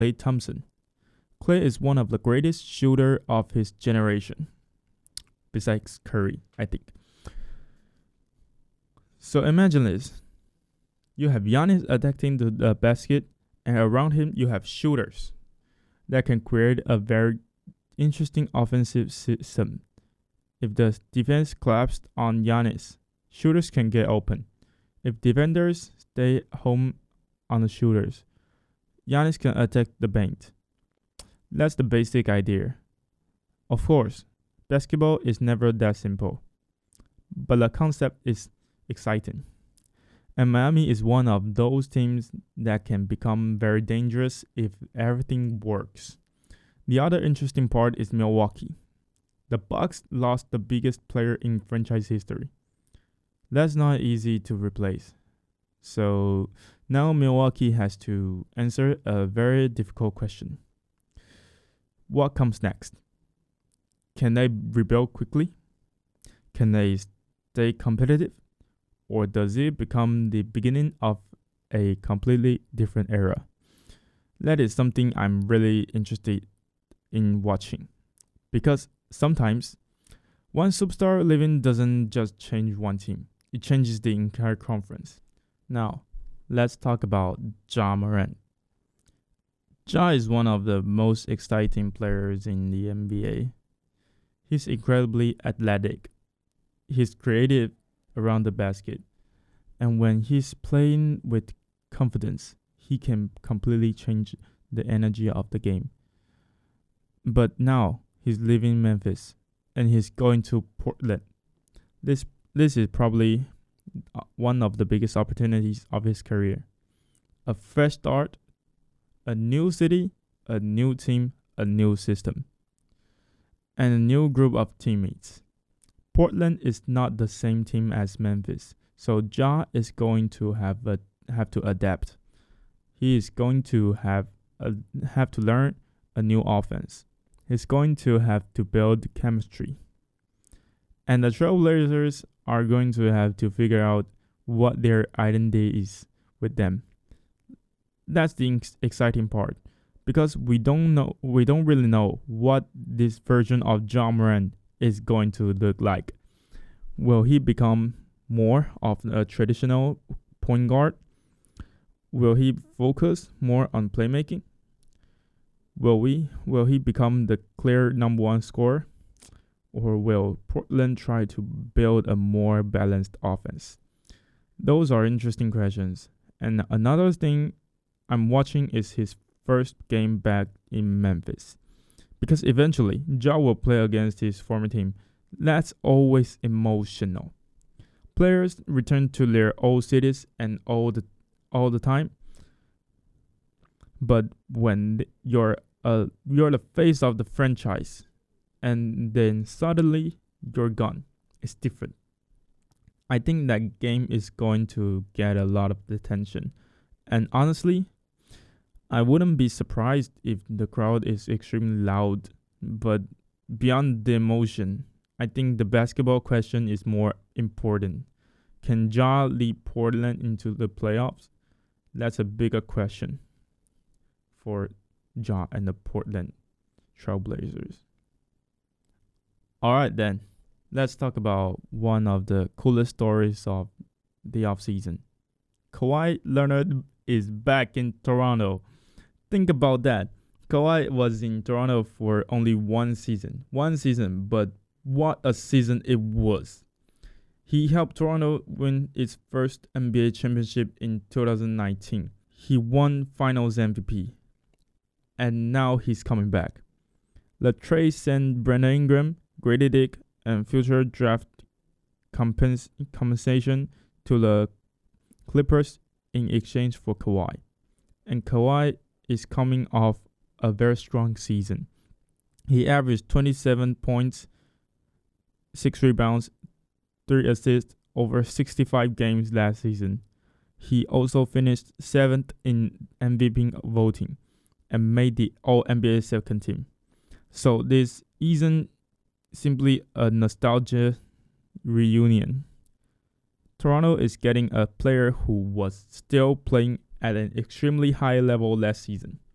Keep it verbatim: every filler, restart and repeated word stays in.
Klay Thompson. Klay is one of the greatest shooters of his generation, besides Curry, I think. So imagine this. You have Giannis attacking the, the basket, and around him you have shooters that can create a very interesting offensive system. If the defense collapsed on Giannis, shooters can get open. If defenders stay home on the shooters, Giannis can attack the paint. That's the basic idea. Of course, basketball is never that simple, but the concept is exciting. And Miami is one of those teams that can become very dangerous if everything works. The other interesting part is Milwaukee. The Bucks lost the biggest player in franchise history. That's not easy to replace. So now Milwaukee has to answer a very difficult question. What comes next? Can they rebuild quickly? Can they stay competitive? Or does it become the beginning of a completely different era? That is something I'm really interested in watching. Because sometimes one superstar leaving doesn't just change one team. It changes the entire conference. Now, let's talk about Ja Morant. Ja is one of the most exciting players in the N B A. He's incredibly athletic. He's creative around the basket. And when he's playing with confidence, he can completely change the energy of the game. But now, he's leaving Memphis, and he's going to Portland. This this is probably one of the biggest opportunities of his career. A fresh start, a new city, a new team, a new system, and a new group of teammates. Portland is not the same team as Memphis, so Ja is going to have a, have to adapt. He is going to have a, have to learn a new offense. He's going to have to build chemistry. And the Trailblazers are going to have to figure out what their identity is with them. That's the ex- exciting part, because we don't know, we don't really know what this version of Ja Morant is going to look like. Will he become more of a traditional point guard? Will he focus more on playmaking? Will we will he become the clear number one scorer? Or will Portland try to build a more balanced offense? Those are interesting questions. And another thing I'm watching is his first game back in Memphis. Because eventually, Ja will play against his former team. That's always emotional. Players return to their old cities and all the, all the time. But when you're uh, you're the face of the franchise, and then suddenly you're gone, it's different. I think that game is going to get a lot of attention. And honestly, I wouldn't be surprised if the crowd is extremely loud. But beyond the emotion, I think the basketball question is more important. Can Ja lead Portland into the playoffs? That's a bigger question for Ja and the Portland Trailblazers. Alright then, let's talk about one of the coolest stories of the offseason. Kawhi Leonard is back in Toronto. Think about that. Kawhi was in Toronto for only one season. One season, but what a season it was. He helped Toronto win its first N B A championship in two thousand nineteen. He won Finals M V P. And now he's coming back. The trade sent Brandon Ingram, Grady Dick, and future draft compens- compensation to the Clippers in exchange for Kawhi. And Kawhi is coming off a very strong season. He averaged twenty-seven points, six rebounds, three assists over sixty-five games last season. He also finished seventh in M V P voting and made the All N B A second team. So this isn't simply a nostalgia reunion. Toronto is getting a player who was still playing at an extremely high level last season.